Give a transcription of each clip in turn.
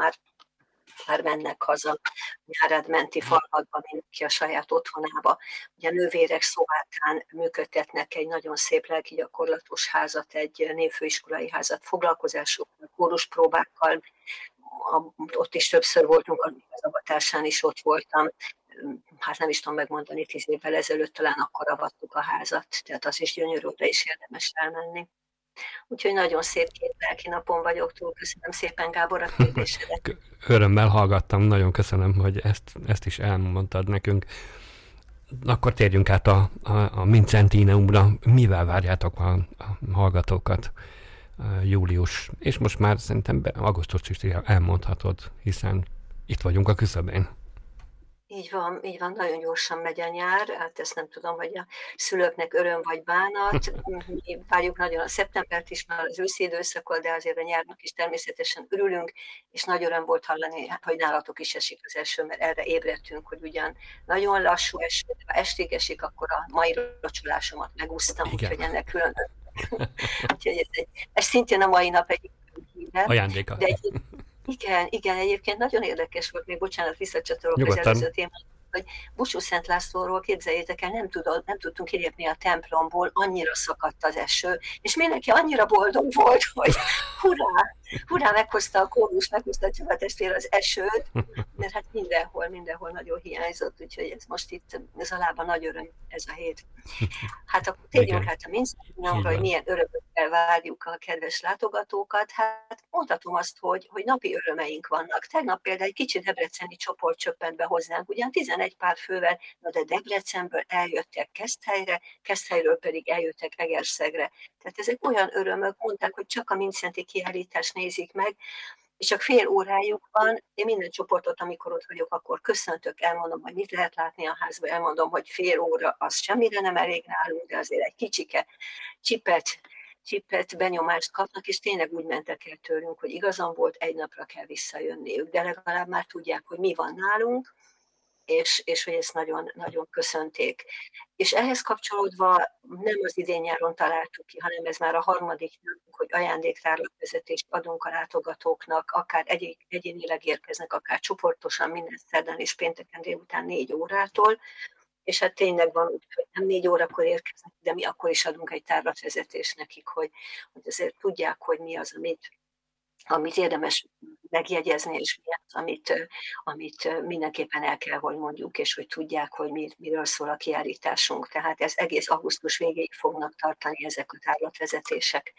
már mennek haza Nyárádmenti Farkadba, mindenki a saját otthonába. Ugye a nővérek Szobátán működtetnek egy nagyon szép lelkigyakorlatos házat, egy névfőiskolai házat, foglalkozásokkal, kóruspróbákkal. Ott is többször voltunk, az avatásán is ott voltam. Hát nem is tudom megmondani, 10 évvel ezelőtt talán akkor avattuk a házat, tehát az is gyönyörű, oda is érdemes elmenni. Úgyhogy nagyon szép két lelki napon vagyok túl. Köszönöm szépen, Gábor, a kérdésedet. Örömmel hallgattam, nagyon köszönöm, hogy ezt is elmondtad nekünk. Akkor térjünk át a Vincentineumra. Mivel várjátok a hallgatókat július, és most már szerintem augusztus is elmondhatod, hiszen itt vagyunk a küszöbén. Így van, nagyon gyorsan megy a nyár, hát ezt nem tudom, hogy a szülőknek öröm vagy bánat. Mi várjuk nagyon a szeptembert is, már az őszi időszakot, de azért a nyárnak is természetesen örülünk, és nagy öröm volt hallani, hogy nálatok is esik az eső, mert erre ébredtünk, hogy ugyan nagyon lassú eső, de ha estig esik, akkor a mai locsolásomat megúsztam, úgyhogy ennek külön. Úgyhogy ez szintén a mai nap egyik híre. Ajándéka. Igen, egyébként nagyon érdekes volt, még bocsánat, visszacsatolok az előző témát, hogy Busó-Szent Lászlóról, képzeljétek el, nem tudtunk kilépni a templomból, annyira szakadt az eső, és mindenki annyira boldog volt, hogy hurrá, meghozta a kórus, meghozta a Csaba testvér az esőt, mert hát mindenhol nagyon hiányzott, úgyhogy ez most itt Zalában nagy öröm ez a hét. Hát akkor térjünk át a Vincentineumra, hogy milyen örömökkel várjuk a kedves látogatókat. Hát mondhatom azt, hogy napi örömeink vannak. Tegnap például egy kicsi debreceni csoport csöppent be hozzánk, ugyan 11 pár fővel, de Debrecenből eljöttek Keszthelyre, Keszthelyről pedig eljöttek Egerszegre. Tehát ezek olyan örömök, mondták, hogy csak a Vincenti kiállítást nézik meg, és csak fél órájuk van. Én minden csoportot, amikor ott vagyok, akkor köszöntök, elmondom, hogy mit lehet látni a házba, elmondom, hogy fél óra az semmire nem elég nálunk, de azért egy kicsike csipet benyomást kapnak, és tényleg úgy mentek el tőlünk, hogy igazam volt, egy napra kell visszajönniük, de legalább már tudják, hogy mi van nálunk, és hogy ezt nagyon, nagyon köszönték. És ehhez kapcsolódva nem az idén nyáron találtuk ki, hanem ez már a harmadik napunk, hogy ajándéktárlatvezetést adunk a látogatóknak, akár egyénileg érkeznek, akár csoportosan, minden szerdán és pénteken délután 4 órától, és hát tényleg van úgy, hogy nem 4 órakor érkeznek, de mi akkor is adunk egy tárlatvezetést nekik, hogy azért tudják, hogy mi az, amit érdemes megjegyezni, és mi az, amit mindenképpen el kell, hogy mondjuk, és hogy tudják, hogy miről szól a kiállításunk. Tehát ez egész augusztus végéig fognak tartani ezek a tárlatvezetések.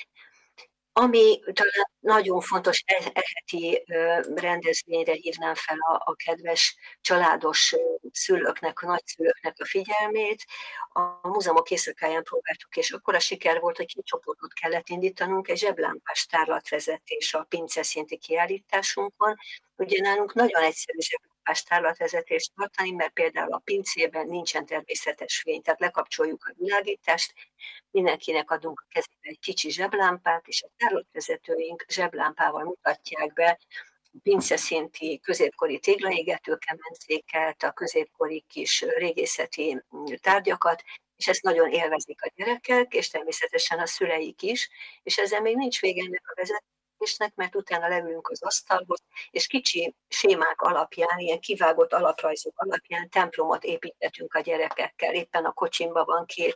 Ami talán nagyon fontos, heti rendezvényre hívnám fel a kedves családos szülőknek, a nagyszülőknek a figyelmét. A múzeumok éjszakáján próbáltuk, és akkora siker volt, hogy 2 csoportot kellett indítanunk, egy zseblámpás tárlatvezetés a pince szinti kiállításunkon. Ugye nálunk nagyon egyszerű zseblámpás tárlatvezetést tartani, mert például a pincében nincsen természetes fény, tehát lekapcsoljuk a világítást, mindenkinek adunk a kezébe egy kicsi zseblámpát, és a tárlatvezetőink zseblámpával mutatják be a pince szinti középkori téglaégető kemencéket, a középkori kis régészeti tárgyakat, és ezt nagyon élvezik a gyerekek, és természetesen a szüleik is, és ezzel még nincs vége ennek a vezetésnek, mert utána leülünk az asztalhoz, és kicsi sémák alapján, ilyen kivágott alaprajzok alapján templomot építettünk a gyerekekkel. Éppen a kocsimban van 2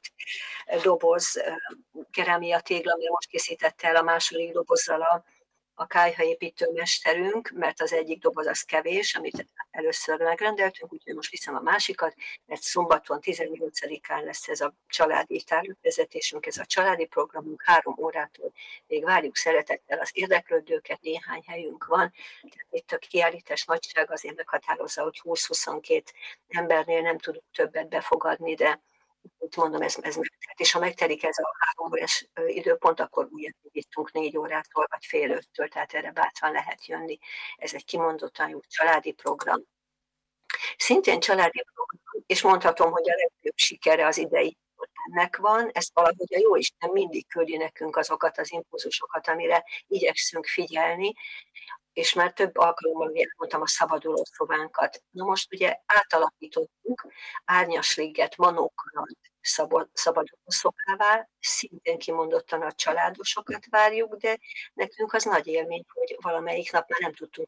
doboz kerámia tégla, mert most készítette el a második dobozzal a kályhaépítő mesterünk, mert az egyik doboz az kevés, amit először megrendeltünk, úgyhogy most viszem a másikat, mert szombaton 18-án lesz ez a családi tárlatvezetésünk, ez a családi programunk 3 órától. Még várjuk szeretettel az érdeklődőket, néhány helyünk van, tehát itt a kiállítás nagyság azért meghatározza, hogy 20-22 embernél nem tudunk többet befogadni, de úgy mondom, ez megtelt. És ha megtelik ez a 3 órás időpont, akkor újra indítunk 4 órától, vagy fél 5-től, tehát erre bátran lehet jönni. Ez egy kimondottan jó családi program. Szintén családi program, és mondhatom, hogy a legjobb sikere az idei ennek van, ezt valahogy a Jóisten mindig küldi nekünk azokat az impulzusokat, amire igyekszünk figyelni, és már több alkalommal elmondtam a szabaduló szobánkat. Na most ugye átalakítottunk Árnyasliget Manókaland szabaduló szobává, szintén kimondottan a családosokat várjuk, de nekünk az nagy élmény, hogy valamelyik nap már nem tudtunk